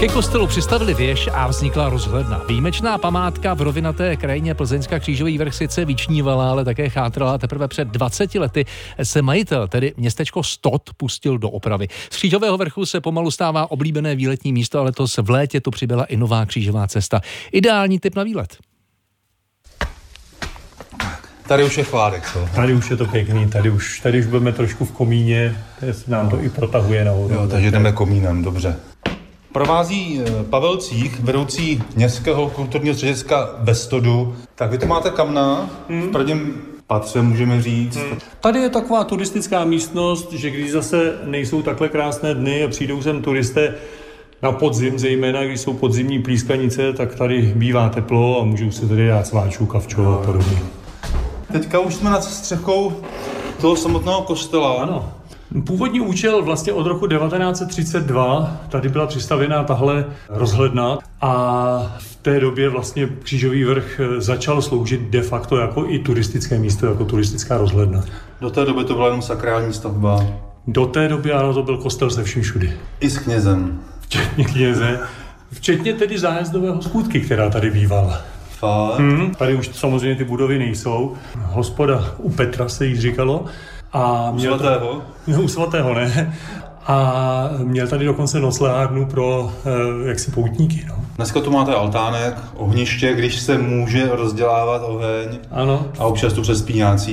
Ke kostelu přistavili věž a vznikla rozhledna. Výjimečná památka v rovinaté krajině Plzeňska Křížový vrch sice vyčnívala, ale také chátrala. Teprve před 20 lety se majitel, tedy městečko Stot, pustil do opravy. Z Křížového vrchu se pomalu stává oblíbené výletní místo, ale letos v létě tu přibyla i nová křížová cesta. Ideální tip na výlet. Tady už je chládek, co? Tady už je to pěkný, tady už budeme trošku v komíně, nám to i protahuje nahoru. Jo, takže jdeme komínem, dobře. Provází Pavel Cích, vedoucí městského kulturního střediska ve Stodu. Tak vy to máte kamna, v prvním patře můžeme říct. Tady je taková turistická místnost, že když zase nejsou takhle krásné dny a přijdou sem turisté na podzim, zejména když jsou podzimní plískanice, tak tady bývá teplo a můžou si tady dát sváčů, kavčo a podobně. Teďka už jsme nad střechou toho samotného kostela. Ano. Původní účel vlastně od roku 1932, tady byla přistavěná tahle rozhledna a v té době vlastně Křížový vrch začal sloužit de facto jako i turistické místo, jako turistická rozhledna. Do té doby to byla jenom sakrální stavba. Do té doby ano, to byl kostel se vším všudy. I s knězem. Včetně kněze, včetně tedy zájezdové hospůdky, která tady bývala. Tady už samozřejmě ty budovy nejsou. Hospoda u Petra se jí říkalo. A u svatého? U svatého ne. A měl tady dokonce noclehárnu pro jaksi poutníky. No. Dneska tu máte altánek, ohniště, když se může rozdělávat oheň. Ano. A občas tu přespí nějací